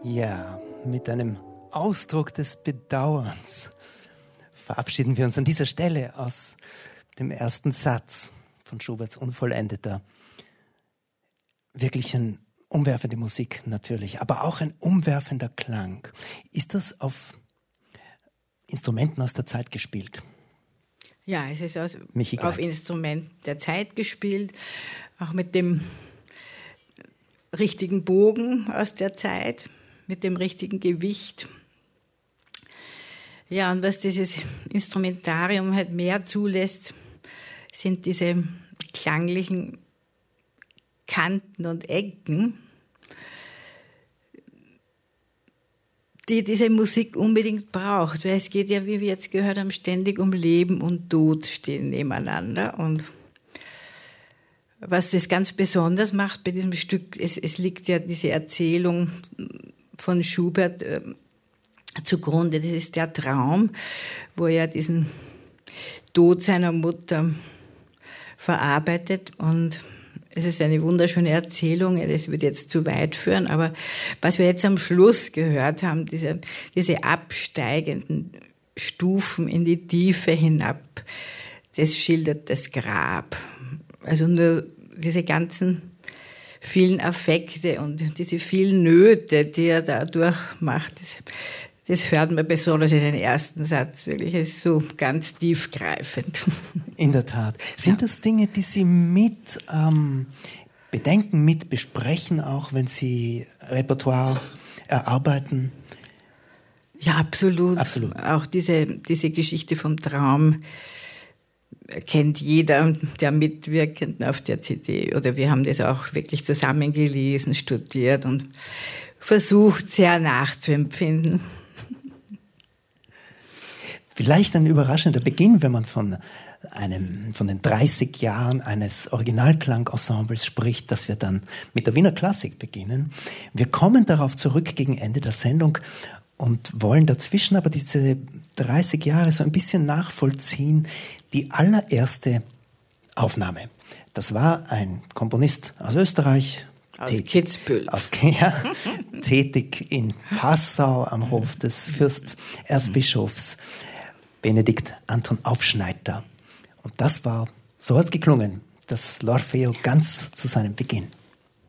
Ja, mit einem Ausdruck des Bedauerns verabschieden wir uns an dieser Stelle aus dem ersten Satz von Schuberts Unvollendeter. Wirklich eine umwerfende Musik natürlich, aber auch ein umwerfender Klang. Ist das auf Instrumenten aus der Zeit gespielt? Ja, es ist auf Instrument der Zeit gespielt, auch mit dem richtigen Bogen aus der Zeit, mit dem richtigen Gewicht. Ja, und was dieses Instrumentarium halt mehr zulässt, sind diese klanglichen Kanten und Ecken, die diese Musik unbedingt braucht, weil es geht ja, wie wir jetzt gehört haben, ständig um Leben und Tod stehen nebeneinander. Und was das ganz besonders macht bei diesem Stück, es liegt ja diese Erzählung von Schubert zugrunde. Das ist der Traum, wo er diesen Tod seiner Mutter verarbeitet. Und es ist eine wunderschöne Erzählung, das würde jetzt zu weit führen, aber was wir jetzt am Schluss gehört haben, diese absteigenden Stufen in die Tiefe hinab, das schildert das Grab. Also nur diese ganzen vielen Affekte und diese vielen Nöte, die er da durchmacht, das hört man besonders in den ersten Satz wirklich. Es ist so ganz tiefgreifend. In der Tat. Sind das Dinge, die Sie mit bedenken, mit besprechen, auch wenn Sie Repertoire erarbeiten? Ja, absolut. Auch diese Geschichte vom Traum kennt jeder der Mitwirkenden auf der CD. Oder wir haben das auch wirklich zusammen gelesen, studiert und versucht, sehr nachzuempfinden. Vielleicht ein überraschender Beginn, wenn man von den 30 Jahren eines Originalklangensembles spricht, dass wir dann mit der Wiener Klassik beginnen. Wir kommen darauf zurück gegen Ende der Sendung und wollen dazwischen aber diese 30 Jahre so ein bisschen nachvollziehen. Die allererste Aufnahme, das war ein Komponist aus Österreich, aus Kitzbühel. Tätig in Passau am Hof des Fürsterzbischofs Benedikt Anton Aufschneider. Und so hat es geklungen, das L'Orfeo ganz zu seinem Beginn.